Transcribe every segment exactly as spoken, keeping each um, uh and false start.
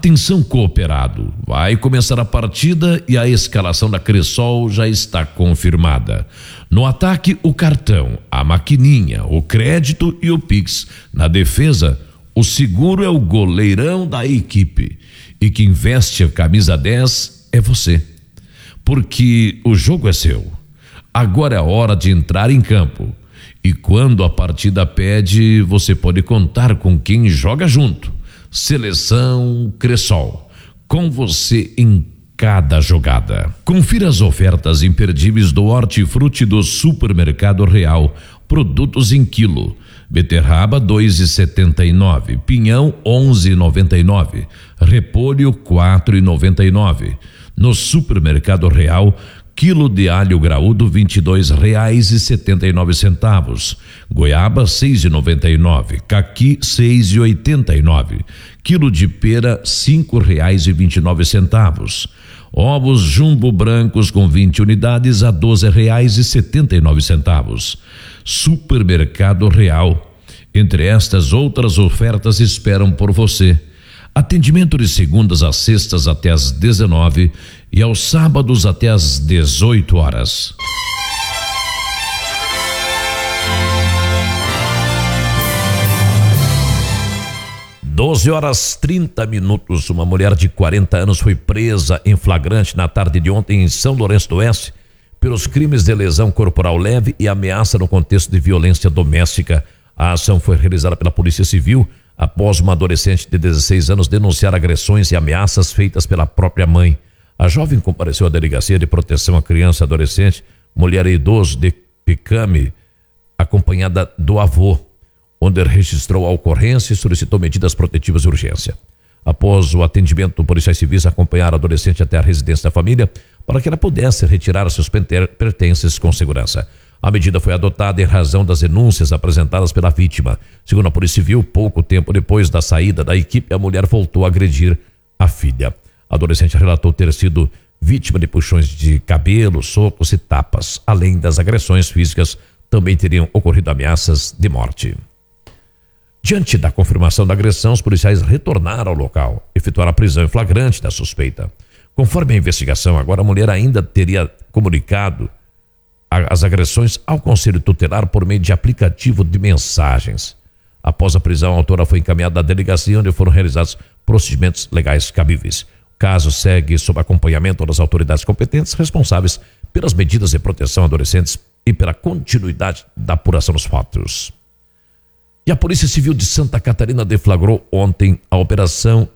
Atenção, cooperado, vai começar a partida e a escalação da Cressol já está confirmada. No ataque, o cartão, a maquininha, o crédito e o Pix. Na defesa, o seguro é o goleirão da equipe. E quem veste a camisa dez é você. Porque o jogo é seu. Agora é a hora de entrar em campo. E quando a partida pede, você pode contar com quem joga junto. Seleção Cressol, com você em cada jogada. Confira as ofertas imperdíveis do Hortifruti do Supermercado Real. Produtos em quilo: beterraba dois e setenta e nove, pinhão onze e noventa e nove, repolho quatro e noventa e nove. No Supermercado Real, quilo de alho graúdo vinte e dois reais e setenta e nove centavos, goiaba seis e noventa e nove, caqui seis e oitenta e nove, quilo de pera cinco reais e vinte e nove centavos, ovos jumbo brancos com vinte unidades a doze reais e setenta e nove centavos. Supermercado Real. Entre estas outras ofertas esperam por você. Atendimento de segundas a sextas até às dezenove e aos sábados até às dezoito horas. doze horas trinta minutos. Uma mulher de quarenta anos foi presa em flagrante na tarde de ontem em São Lourenço do Oeste pelos crimes de lesão corporal leve e ameaça no contexto de violência doméstica. A ação foi realizada pela Polícia Civil após uma adolescente de dezesseis anos denunciar agressões e ameaças feitas pela própria mãe. A jovem compareceu à Delegacia de Proteção à Criança e Adolescente, mulher e idoso de Picame, acompanhada do avô, onde registrou a ocorrência e solicitou medidas protetivas de urgência. Após o atendimento, policiais civis acompanharam a adolescente até a residência da família para que ela pudesse retirar seus pertences com segurança. A medida foi adotada em razão das denúncias apresentadas pela vítima. Segundo a Polícia Civil, pouco tempo depois da saída da equipe, a mulher voltou a agredir a filha. A adolescente relatou ter sido vítima de puxões de cabelo, socos e tapas. Além das agressões físicas, também teriam ocorrido ameaças de morte. Diante da confirmação da agressão, os policiais retornaram ao local, efetuaram a prisão em flagrante da suspeita. Conforme a investigação, agora a mulher ainda teria comunicado as agressões ao Conselho Tutelar por meio de aplicativo de mensagens. Após a prisão, a autora foi encaminhada à delegacia, onde foram realizados procedimentos legais cabíveis. O caso segue sob acompanhamento das autoridades competentes responsáveis pelas medidas de proteção a adolescentes e pela continuidade da apuração dos fatos. E a Polícia Civil de Santa Catarina deflagrou ontem a Operação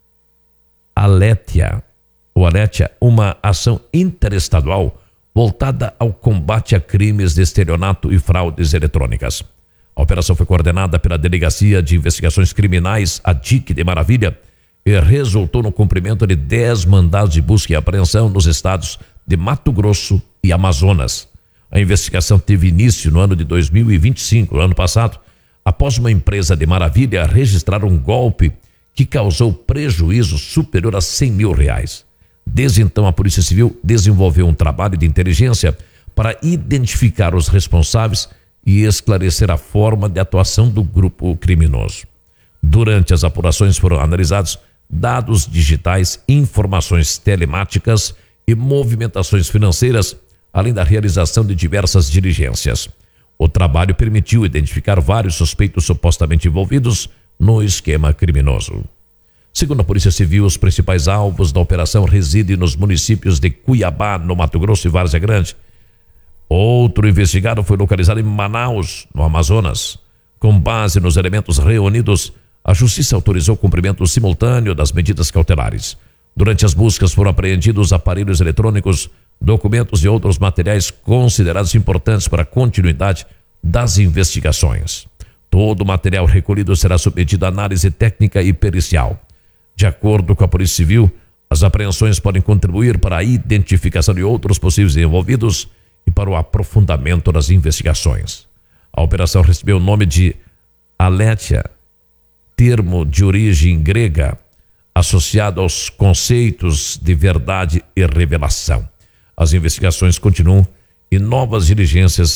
Alétia, ou Alétia, uma ação interestadual voltada ao combate a crimes de estelionato e fraudes eletrônicas. A operação foi coordenada pela Delegacia de Investigações Criminais, a D I C de Maravilha, e resultou no cumprimento de dez mandados de busca e apreensão nos estados de Mato Grosso e Amazonas. A investigação teve início no ano de dois mil e vinte e cinco, no ano passado, após uma empresa de Maravilha registrar um golpe que causou prejuízo superior a cem mil reais. Desde então, a Polícia Civil desenvolveu um trabalho de inteligência para identificar os responsáveis e esclarecer a forma de atuação do grupo criminoso. Durante as apurações foram analisados dados digitais, informações telemáticas e movimentações financeiras, além da realização de diversas diligências. O trabalho permitiu identificar vários suspeitos supostamente envolvidos no esquema criminoso. Segundo a Polícia Civil, os principais alvos da operação residem nos municípios de Cuiabá, no Mato Grosso, e Várzea Grande. Outro investigado foi localizado em Manaus, no Amazonas. Com base nos elementos reunidos, a Justiça autorizou o cumprimento simultâneo das medidas cautelares. Durante as buscas foram apreendidos aparelhos eletrônicos, documentos e outros materiais considerados importantes para a continuidade das investigações. Todo o material recolhido será submetido à análise técnica e pericial. De acordo com a Polícia Civil, as apreensões podem contribuir para a identificação de outros possíveis envolvidos e para o aprofundamento das investigações. A operação recebeu o nome de Alétia, termo de origem grega, associado aos conceitos de verdade e revelação. As investigações continuam e novas diligências